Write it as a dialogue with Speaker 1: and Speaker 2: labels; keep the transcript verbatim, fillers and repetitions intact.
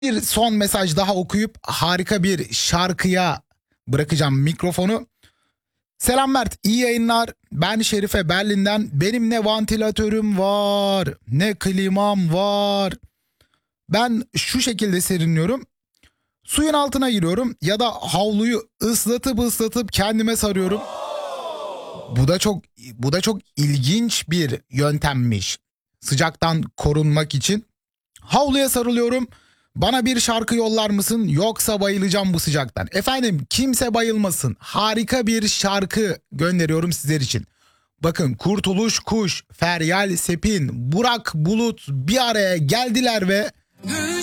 Speaker 1: Bir son mesaj daha okuyup harika bir şarkıya bırakacağım mikrofonu. Selam Mert, iyi yayınlar. Ben Şerife Berlin'den. Benim ne vantilatörüm var, ne klimam var. Ben şu şekilde serinliyorum. Suyun altına giriyorum ya da havluyu ıslatıp ıslatıp kendime sarıyorum. Bu da çok bu da çok ilginç bir yöntemmiş. Sıcaktan korunmak için. Havluya sarılıyorum. Bana bir şarkı yollar mısın yoksa bayılacağım bu sıcaktan. Efendim kimse bayılmasın. Harika bir şarkı gönderiyorum sizler için. Bakın Kurtuluş Kuş, Feryal Sepin, Burak Bulut bir araya geldiler ve